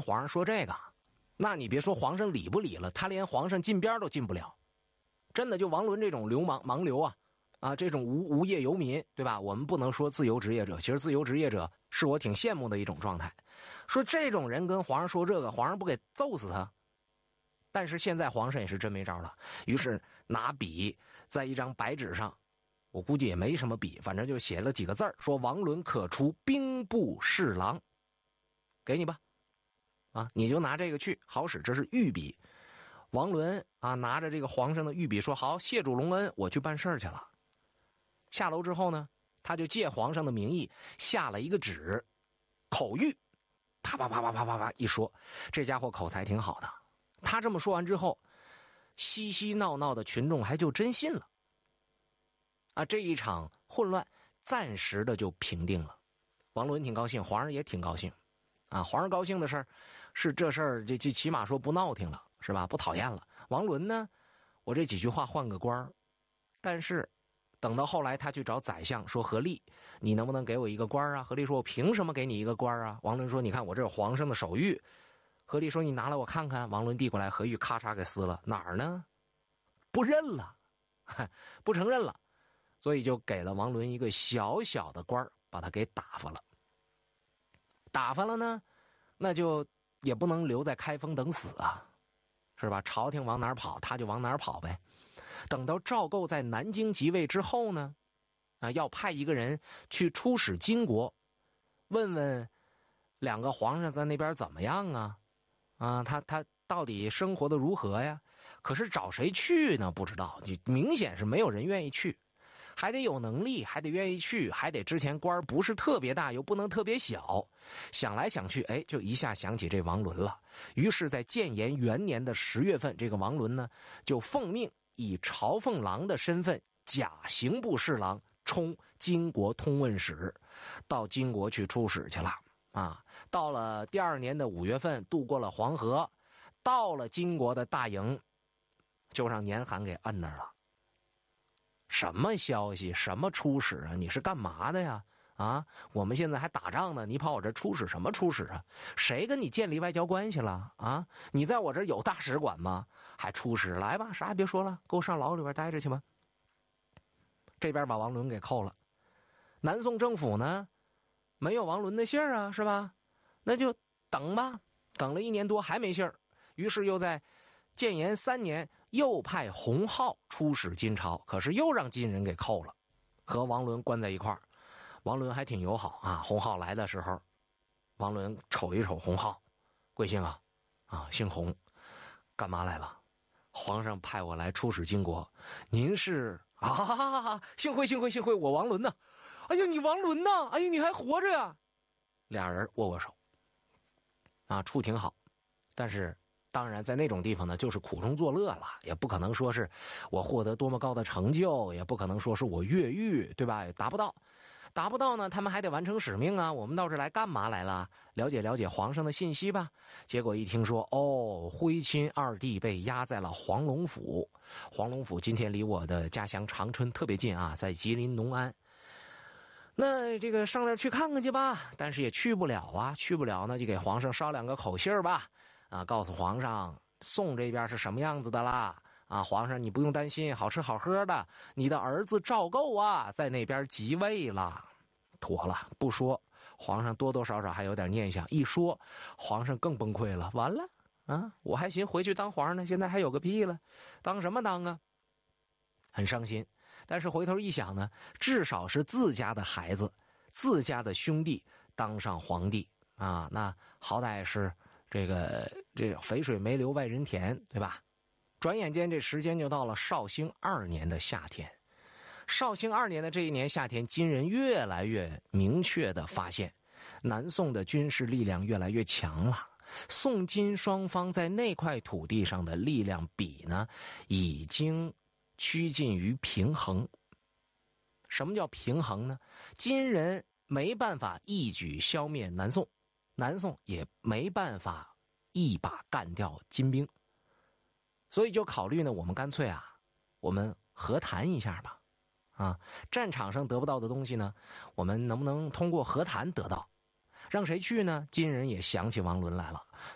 皇上说这个，那你别说皇上理不理了，他连皇上近边都进不了。真的就王伦这种流氓盲流这种无业游民，对吧？我们不能说自由职业者，其实自由职业者是我挺羡慕的一种状态。说这种人跟皇上说这个，皇上不给揍死他？但是现在皇上也是真没招了，于是拿笔在一张白纸上，我估计也没什么笔，反正就写了几个字儿，说王伦可出兵部侍郎，给你吧，你就拿这个去，好使，这是御笔。王伦拿着这个皇上的御笔说：“好，谢主隆恩，我去办事儿去了。”下楼之后呢，他就借皇上的名义下了一个旨，口谕，啪啪啪啪啪啪啪一说，这家伙口才挺好的。他这么说完之后，嬉嬉闹闹的群众还就真信了。这一场混乱暂时的就平定了。王伦挺高兴，皇上也挺高兴。皇上高兴的事儿是这事儿，这起码说不闹挺了，是吧？不讨厌了。王伦呢，我这几句话换个官儿，但是等到后来他去找宰相说：“何立，你能不能给我一个官啊？”何立说：“我凭什么给你一个官啊？”王伦说：“你看我这有皇上的手谕。”何立说：“你拿来我看看。”王伦递过来，何谕咔嚓给撕了，哪儿呢？不认了，不承认了，所以就给了王伦一个小小的官，把他给打发了。打发了呢，那就也不能留在开封等死是吧？朝廷往哪儿跑，他就往哪儿跑呗。等到赵构在南京即位之后呢，要派一个人去出使金国，问问两个皇上在那边怎么样他到底生活的如何呀？可是找谁去呢？不知道，你明显是没有人愿意去，还得有能力，还得愿意去，还得之前官不是特别大，又不能特别小。想来想去，就一下想起这王伦了。于是，在建炎元年的10月份，这个王伦呢，就奉命以朝奉郎的身份，假刑部侍郎，充金国通问使，到金国去出使去了。到了第2年的5月份，渡过了黄河，到了金国的大营，就让年罕给摁那儿了。什么消息？什么出使啊？你是干嘛的呀？我们现在还打仗呢，你跑我这出使什么出使啊？谁跟你建立外交关系了你在我这有大使馆吗？还出使？来吧，啥也别说了，给我上牢里边待着去吧。这边把王伦给扣了。南宋政府呢，没有王伦的信儿是吧？那就等吧，等了1年多还没信儿，于是又在建炎3年又派洪浩出使金朝，可是又让金人给扣了，和王伦关在一块儿。王伦还挺友好洪浩来的时候，王伦瞅一瞅洪浩，贵姓姓洪，干嘛来了？皇上派我来出使金国，您是幸会，我王伦呢。哎呀，你王伦呢？哎呀，你还活着呀？俩人握握手处挺好。但是当然在那种地方呢，就是苦中作乐了，也不可能说是我获得多么高的成就，也不可能说是我越狱，对吧？达不到呢，他们还得完成使命我们到这来干嘛来了？了解了解皇上的信息吧。结果一听说徽钦2弟被押在了黄龙府。黄龙府今天离我的家乡长春特别近在吉林农安。那这个上那儿去看看去吧，但是也去不了去不了呢，就给皇上捎2个口信吧告诉皇上宋这边是什么样子的啦皇上你不用担心，好吃好喝的，你的儿子赵构在那边即位了。妥了，不说皇上多多少少还有点念想，一说皇上更崩溃了，完了我还寻回去当皇上呢，现在还有个屁了，当什么当很伤心。但是回头一想呢，至少是自家的孩子，自家的兄弟当上皇帝那好歹是这个肥水没流外人田，对吧？转眼间这时间就到了绍兴2年的夏天。绍兴2年的这一年夏天，金人越来越明确地发现，南宋的军事力量越来越强了。宋金双方在那块土地上的力量比呢，已经趋近于平衡。什么叫平衡呢？金人没办法一举消灭南宋，南宋也没办法一把干掉金兵，所以就考虑呢，我们干脆我们和谈一下吧。战场上得不到的东西呢，我们能不能通过和谈得到？让谁去呢？金人也想起王伦来了，